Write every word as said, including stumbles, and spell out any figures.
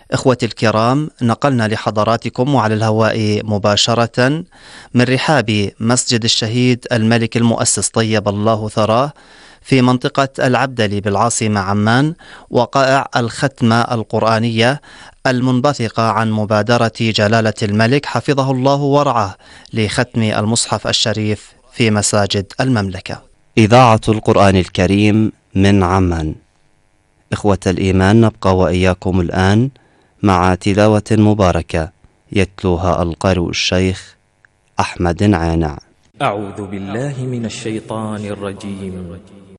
إخوتي الكرام، نقلنا لحضراتكم وعلى الهواء مباشرة من رحاب مسجد الشهيد الملك المؤسس طيب الله ثراه في منطقة العبدلي بالعاصمة عمان وقائع الختمة القرآنية المنبثقة عن مبادرة جلالة الملك حفظه الله ورعاه لختم المصحف الشريف في مساجد المملكة. إذاعة القرآن الكريم من عمان. إخوة الإيمان، نبقى وإياكم الآن مع تلاوة مباركة يتلوها القارئ الشيخ أحمد عانع. أعوذ بالله من الشيطان الرجيم.